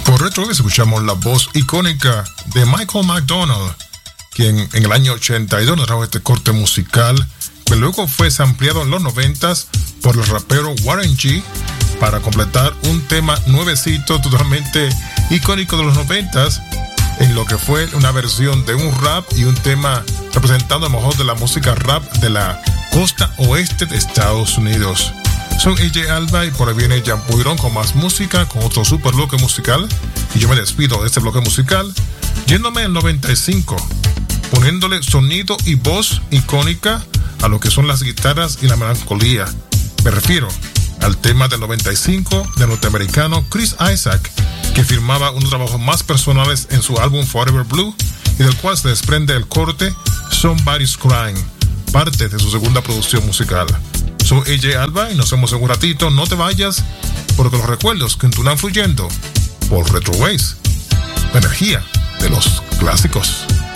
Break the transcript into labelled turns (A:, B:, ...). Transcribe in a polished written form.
A: Por Retro escuchamos la voz icónica de Michael McDonald, quien en el año 82 nos trajo este corte musical que luego fue ampliado en los 90s por el rapero Warren G para completar un tema nuevecito totalmente icónico de los 90s en lo que fue una versión de un rap y un tema representando lo mejor de la música rap de la costa oeste de Estados Unidos. Soy AJ Alba y por ahí viene Jan Puirón con más música, con otro super bloque musical. Y yo me despido de este bloque musical yéndome al 95, poniéndole sonido y voz icónica a lo que son las guitarras y la melancolía. Me refiero al tema del 95 del norteamericano Chris Isaak, que firmaba unos trabajos más personales en su álbum Forever Blue y del cual se desprende el corte Somebody's Crying, parte de su segunda producción musical. Soy AJ Alba y nos vemos en un ratito. No te vayas, porque los recuerdos continúan fluyendo por Retro Waves, la energía de los clásicos.